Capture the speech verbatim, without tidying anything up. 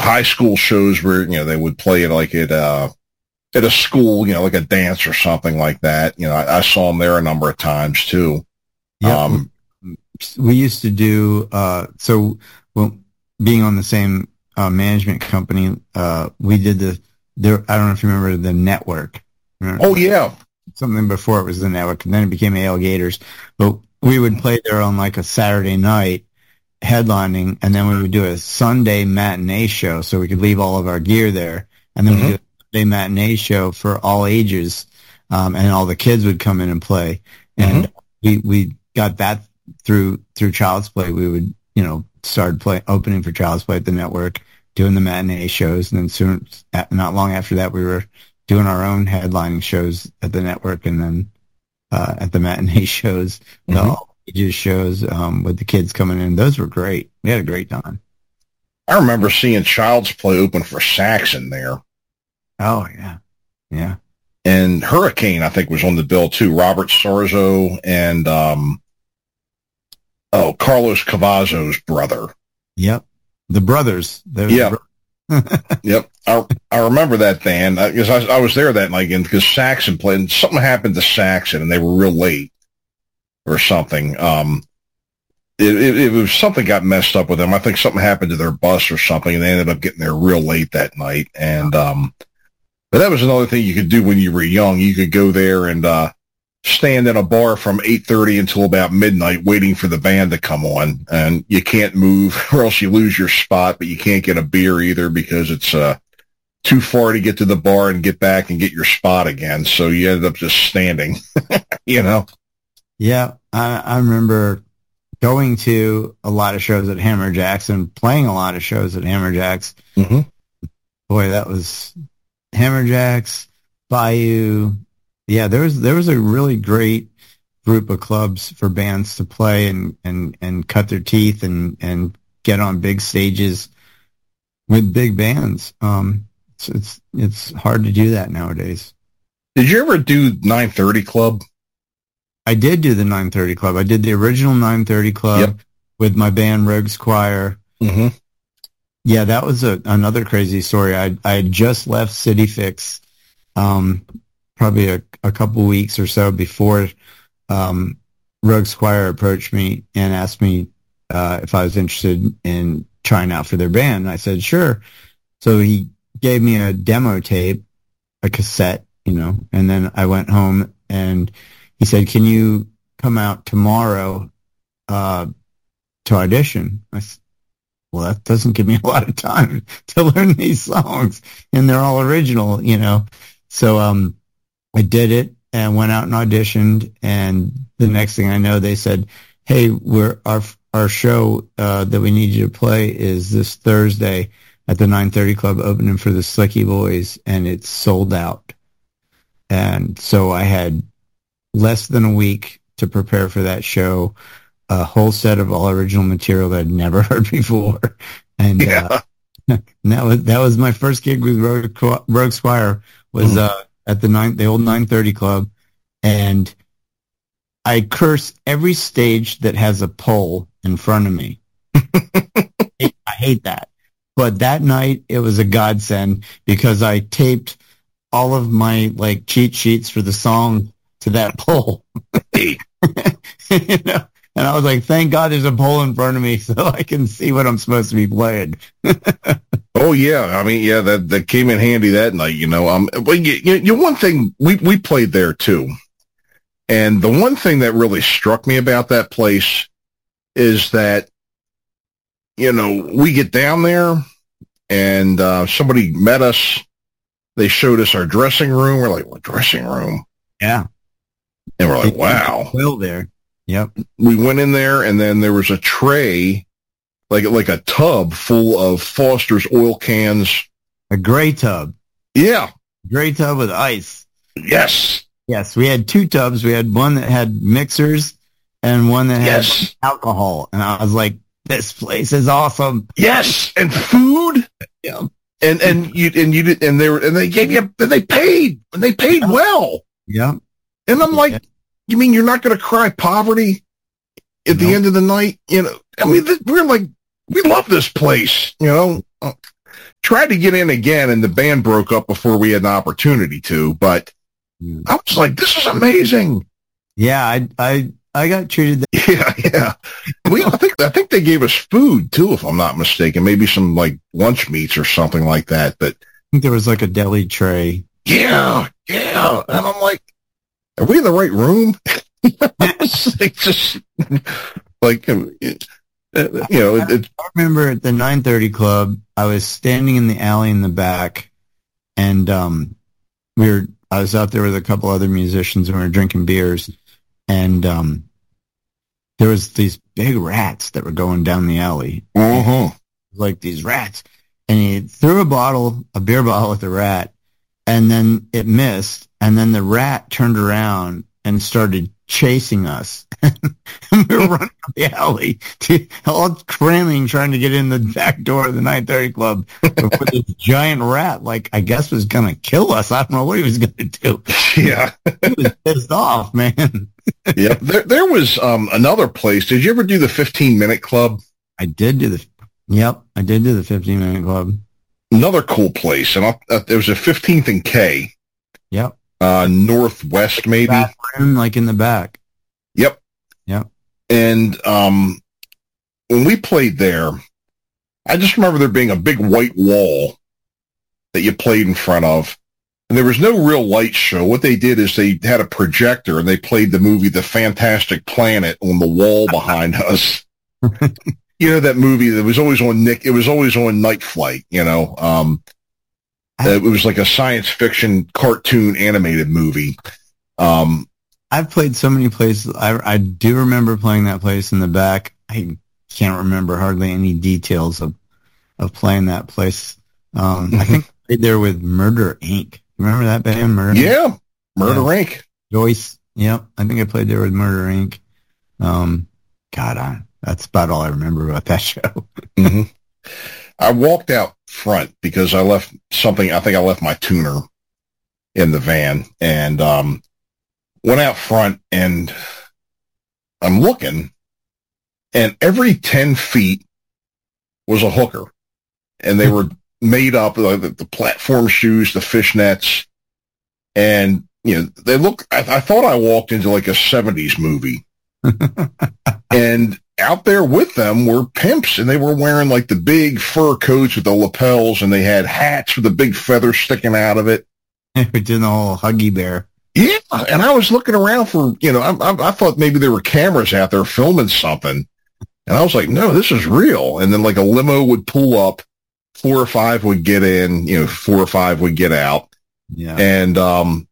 high school shows where, you know, they would play it like at, uh, at a school, you know, like a dance or something like that. You know, I, I saw them there a number of times too. Yeah. Um, we used to do, uh, so well, being on the same uh, management company, uh, we did the, there, I don't know if you remember the network. Remember? Oh, yeah. Something before it was the network, and then it became A L Gators. But we would play there on like a Saturday night headlining, and then we would do a Sunday matinee show, so we could leave all of our gear there. And then mm-hmm. we did a Sunday matinee show for all ages, um, and all the kids would come in and play. And mm-hmm. we, we got that through, through Child's Play. We would, you know, start play, opening for Child's Play at the network, doing the matinee shows. And then soon, not long after that, we were doing our own headlining shows at the network, and then, uh, at the matinee shows, mm-hmm. the all ages shows, um, with the kids coming in. Those were great. We had a great time. I remember seeing Child's Play open for Saxon there. Oh, yeah. Yeah. And Hurricane, I think, was on the bill too. Robert Sarzo and, um, oh, Carlos Cavazzo's brother. Yep. The brothers. Yep. The yep. I, I remember that band because I, I was there that night because Saxon played, and something happened to Saxon and they were real late or something. Um, it, it, it was something got messed up with them. I think something happened to their bus or something, and they ended up getting there real late that night. And, um, but that was another thing you could do when you were young. You could go there and, uh, stand in a bar from eight thirty until about midnight waiting for the band to come on, and you can't move or else you lose your spot, but you can't get a beer either because it's, uh, too far to get to the bar and get back and get your spot again. So you ended up just standing, you know? Yeah. I, I remember going to a lot of shows at Hammerjacks and playing a lot of shows at Hammerjacks. Mm-hmm. Boy, that was Hammerjacks, Bayou. Yeah, there was, there was a really great group of clubs for bands to play and, and, and cut their teeth and, and get on big stages with big bands. Um, it's, it's, it's hard to do that nowadays. Did you ever do nine thirty Club? I did do the nine thirty Club. I did the original nine thirty Club yep. with my band Rogues Choir. Mm-hmm. Yeah, that was a, another crazy story. I, I had just left City Fix, um, probably a, a couple weeks or so before, um, Rogues Choir approached me and asked me, uh, if I was interested in trying out for their band. And I said, sure. So he gave me a demo tape, a cassette, you know, and then I went home and he said, can you come out tomorrow, uh, to audition? I said, well, that doesn't give me a lot of time to learn these songs, and they're all original, you know. So, um, I did it and went out and auditioned, and the next thing I know, they said, hey, we're, our, our show, uh, that we need you to play is this Thursday at the nine thirty Club opening for the Slicky Boys, and it's sold out. And so I had less than a week to prepare for that show, a whole set of all original material that I'd never heard before. And, yeah. uh, and that was, that was my first gig with Rogue, Rogues Choir was, mm. uh, at the nine, the old nine thirty Club. And I curse every stage that has a pole in front of me. I hate that. But that night it was a godsend because I taped all of my like cheat sheets for the song to that pole. You know? And I was like, thank God there's a pole in front of me so I can see what I'm supposed to be playing. Oh, yeah. I mean, yeah, that, that came in handy that night, you know. Um, but you, you, you, one thing, we, we played there too. And the one thing that really struck me about that place is that, you know, we get down there and uh, somebody met us. They showed us our dressing room. We're like, what dressing room? Yeah. And we're like, wow. Well, there. Yep. We went in there, and then there was a tray, like like a tub full of Foster's oil cans. A gray tub. Yeah. Gray tub with ice. Yes. Yes. We had two tubs. We had one that had mixers and one that had yes. alcohol. And I was like, this place is awesome. Yes. And food. Yeah. And and you and you did and they were and they gave you and they paid and they paid well. Yeah. And I'm like, you mean you're not going to cry poverty at the nope. end of the night? You know, I mean, we're like, we love this place, you know. tried to get in again, and the band broke up before we had an opportunity to. But mm. I was like, "This is amazing." Yeah, I I I got treated. That- yeah, yeah. We I think I think they gave us food too, if I'm not mistaken. Maybe some like lunch meats or something like that. But I think there was like a deli tray. Yeah, yeah. And I'm like, "Are we in the right room?" It's like just like. Uh, you know, it, it, I remember at the nine thirty Club, I was standing in the alley in the back, and um, we were. I was out there with a couple other musicians, and we were drinking beers, and um, there was these big rats that were going down the alley, uh-huh. like these rats, and he threw a bottle, a beer bottle at the rat, and then it missed, and then the rat turned around and started chasing us. And we were running up the alley, to, all cramming, trying to get in the back door of the nine thirty Club with this giant rat, like, I guess was going to kill us. I don't know what he was going to do. Yeah. He was pissed off, man. Yep. There, there was um, another place. Did you ever do the fifteen minute Club? I did do the, yep, I did do the fifteen minute Club. Another cool place. And uh, there was a fifteenth and K. Yep. Uh, Northwest, maybe. Bathroom, like in the back. Yep. Yep. And um, when we played there, I just remember there being a big white wall that you played in front of. And there was no real light show. What they did is they had a projector and they played the movie The Fantastic Planet on the wall behind us. You know, that movie that was always on Nick, it was always on Night Flight, you know. Um, it was like a science fiction cartoon animated movie. Um, I've played so many places. I, I do remember playing that place in the back. I can't remember hardly any details of, of playing that place. Um, mm-hmm. I think I played there with Murder, Incorporated. Remember that band, Murder? Yeah, Murder, yeah. Incorporated. Joyce. Yep. I think I played there with Murder, Incorporated. Um, God, I, that's about all I remember about that show. Mm-hmm. I walked out front because I left something, I think I left my tuner in the van, and um, went out front, and I'm looking, and every ten feet was a hooker, and they were made up, like the, the platform shoes, the fishnets, and, you know, they look, I, I thought I walked into like a seventies movie. And out there with them were pimps, and they were wearing like the big fur coats with the lapels, and they had hats with the big feathers sticking out of it. We're doing the whole Huggy Bear. Yeah, and I was looking around for, you know, I, I, I thought maybe there were cameras out there filming something, and I was like, no, this is real. And then like a limo would pull up, four or five would get in, you know, four or five would get out. Yeah. And um,